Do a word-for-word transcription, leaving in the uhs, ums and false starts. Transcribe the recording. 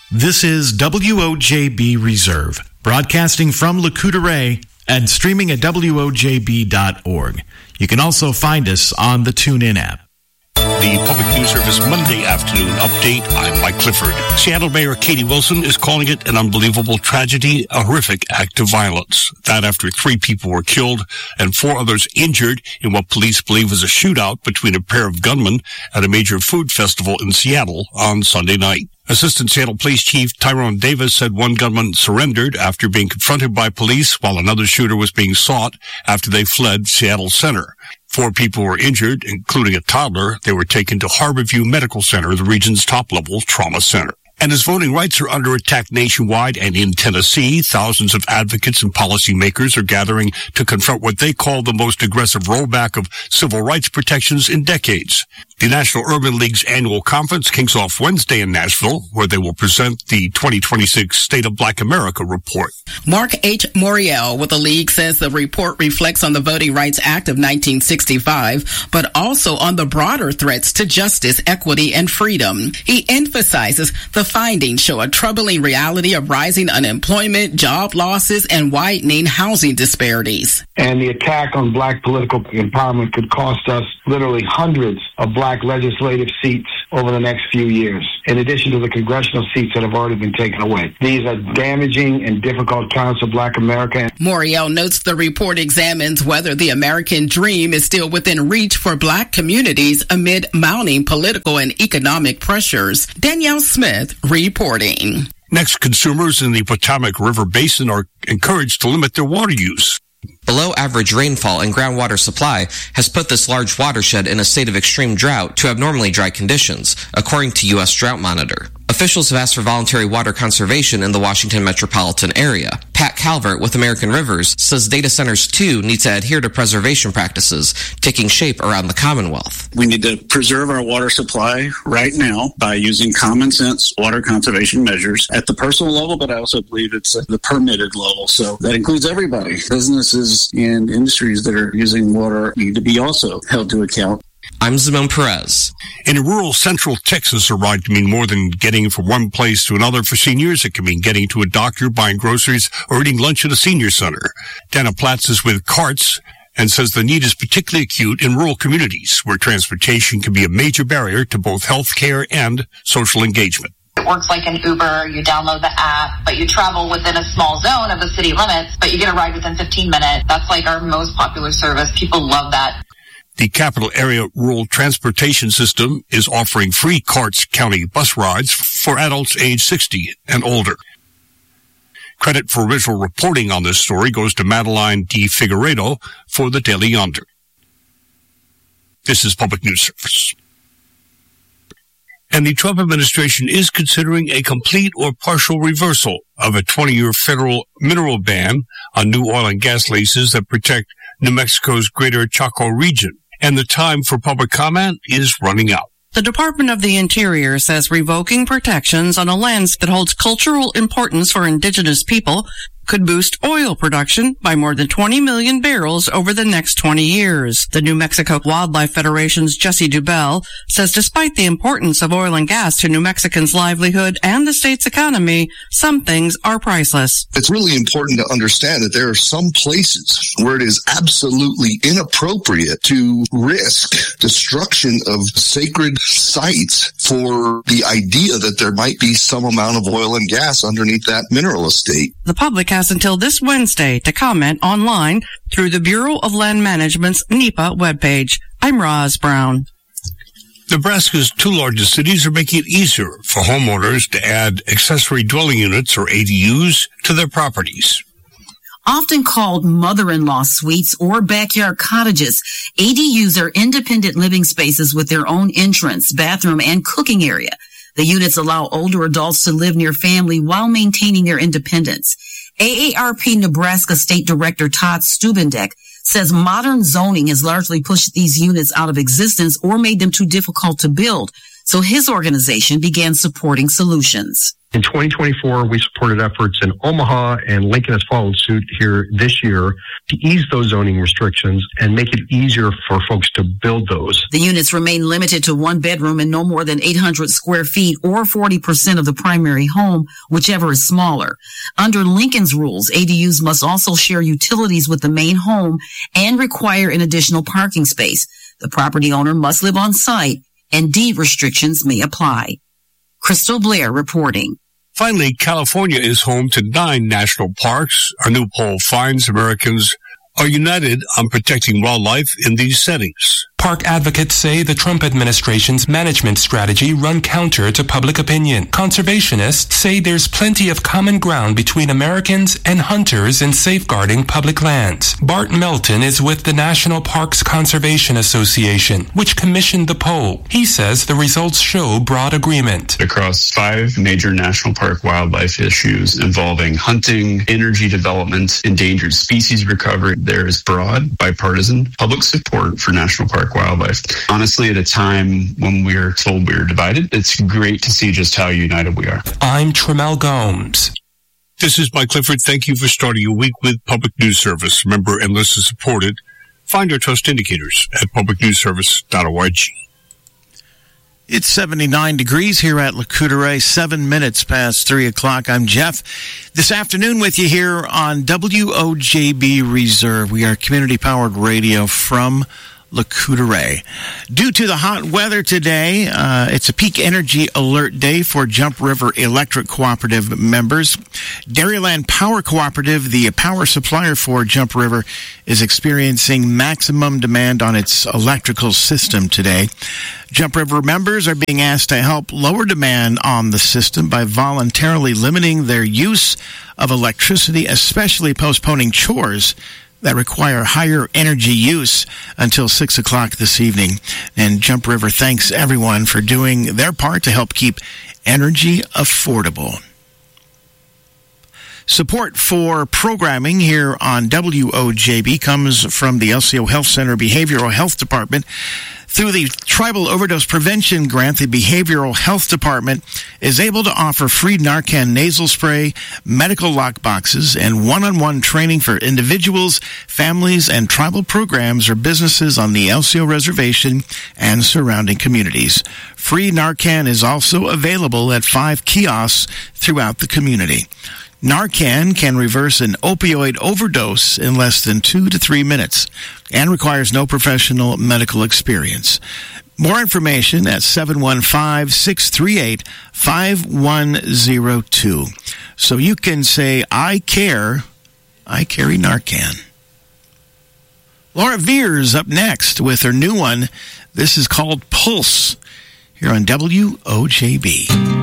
This is W O J B Reserve, broadcasting from Le Coudray and streaming at W O J B dot org. You can also find us on the TuneIn app. The Public News Service Monday afternoon update. I'm Mike Clifford. Seattle Mayor Katie Wilson is calling it an unbelievable tragedy, a horrific act of violence. That after three people were killed and four others injured in what police believe was a shootout between a pair of gunmen at a major food festival in Seattle on Sunday night. Assistant Seattle Police Chief Tyrone Davis said one gunman surrendered after being confronted by police while another shooter was being sought after they fled Seattle Center. Four people were injured, including a toddler. They were taken to Harborview Medical Center, the region's top-level trauma center. And as voting rights are under attack nationwide and in Tennessee, thousands of advocates and policymakers are gathering to confront what they call the most aggressive rollback of civil rights protections in decades. The National Urban League's annual conference kicks off Wednesday in Nashville, where they will present the twenty twenty-six State of Black America report. Mark H. Morial with the League says the report reflects on the Voting Rights Act of nineteen sixty-five, but also on the broader threats to justice, equity, and freedom. He emphasizes the findings show a troubling reality of rising unemployment, job losses, and widening housing disparities. And the attack on black political empowerment could cost us literally hundreds of black legislative seats over the next few years, in addition to the congressional seats that have already been taken away. These are damaging and difficult times for black America. Morial notes the report examines whether the American dream is still within reach for black communities amid mounting political and economic pressures. Danielle Smith reporting. Next, consumers in the Potomac River Basin are encouraged to limit their water use. Below average rainfall and groundwater supply has put this large watershed in a state of extreme drought to abnormally dry conditions, according to U S Drought Monitor. Officials have asked for voluntary water conservation in the Washington metropolitan area. Pat Calvert with American Rivers says data centers too need to adhere to preservation practices taking shape around the Commonwealth. We need to preserve our water supply right now by using common sense water conservation measures at the personal level, but I also believe it's at the permitted level. So that includes everybody. Businesses and industries that are using water need to be also held to account. I'm Simone Perez. In rural central Texas, a ride can mean more than getting from one place to another. For seniors, it can mean getting to a doctor, buying groceries, or eating lunch at a senior center. Dana Platz is with CARTS and says the need is particularly acute in rural communities where transportation can be a major barrier to both health care and social engagement. It works like an Uber. You download the app, but you travel within a small zone of the city limits, but you get a ride within fifteen minutes. That's like our most popular service. People love that. The Capital Area Rural Transportation System is offering free CARTS County bus rides for adults age sixty and older. Credit for original reporting on this story goes to Madeline D. Figueredo for the Daily Yonder. This is Public News Service. And the Trump administration is considering a complete or partial reversal of a twenty-year federal mineral ban on new oil and gas leases that protect New Mexico's greater Chaco region. And the time for public comment is running out. The Department of the Interior says revoking protections on a land that holds cultural importance for indigenous people could boost oil production by more than twenty million barrels over the next twenty years. The New Mexico Wildlife Federation's Jesse Dubell says despite the importance of oil and gas to New Mexicans' livelihood and the state's economy, some things are priceless. It's really important to understand that there are some places where it is absolutely inappropriate to risk destruction of sacred sites for the idea that there might be some amount of oil and gas underneath that mineral estate. The public has until this Wednesday to comment online through the Bureau of Land Management's NEPA webpage. I'm Roz Brown. Nebraska's two largest cities are making it easier for homeowners to add accessory dwelling units, or A D Us, to their properties. Often called mother-in-law suites or backyard cottages, A D Us are independent living spaces with their own entrance, bathroom, and cooking area. The units allow older adults to live near family while maintaining their independence. A A R P Nebraska State Director Todd Stubendek says modern zoning has largely pushed these units out of existence or made them too difficult to build. So his organization began supporting solutions. In twenty twenty-four, we supported efforts in Omaha, and Lincoln has followed suit here this year to ease those zoning restrictions and make it easier for folks to build those. The units remain limited to one bedroom and no more than eight hundred square feet or forty percent of the primary home, whichever is smaller. Under Lincoln's rules, A D Us must also share utilities with the main home and require an additional parking space. The property owner must live on site, and deed restrictions may apply. Crystal Blair reporting. Finally, California is home to nine national parks. Our new poll finds Americans are united on protecting wildlife in these settings. Park advocates say the Trump administration's management strategy run counter to public opinion. Conservationists say there's plenty of common ground between Americans and hunters in safeguarding public lands. Bart Melton is with the National Parks Conservation Association, which commissioned the poll. He says the results show broad agreement. Across five major national park wildlife issues involving hunting, energy development, endangered species recovery, there is broad, bipartisan public support for national park wildlife. Honestly, at a time when we're told we're divided, it's great to see just how united we are. I'm Tremel Gomes. This is Mike Clifford. Thank you for starting your week with Public News Service. Member and listener supported. Find our trust indicators at public news service dot org. It's seventy-nine degrees here at Lac-Courte, seven minutes past three o'clock. I'm Jeff. This afternoon with you here on W O J B Reserve. We are community-powered radio from Lac-Courte. Due to the hot weather today, uh, it's a peak energy alert day for Jump River Electric Cooperative members. Dairyland Power Cooperative, the power supplier for Jump River, is experiencing maximum demand on its electrical system today. Jump River members are being asked to help lower demand on the system by voluntarily limiting their use of electricity, especially postponing chores that require higher energy use until six o'clock this evening. And Jump River thanks everyone for doing their part to help keep energy affordable. Support for programming here on W O J B comes from the L C O Health Center Behavioral Health Department. Through the Tribal Overdose Prevention Grant, the Behavioral Health Department is able to offer free Narcan nasal spray, medical lockboxes, and one-on-one training for individuals, families, and tribal programs or businesses on the L C O reservation and surrounding communities. Free Narcan is also available at five kiosks throughout the community. Narcan can reverse an opioid overdose in less than two to three minutes and requires no professional medical experience. More information at seven one five, six three eight, five one zero two. So you can say, I care, I carry Narcan. Laura Veers up next with her new one. This is called Pulse here on W O J B.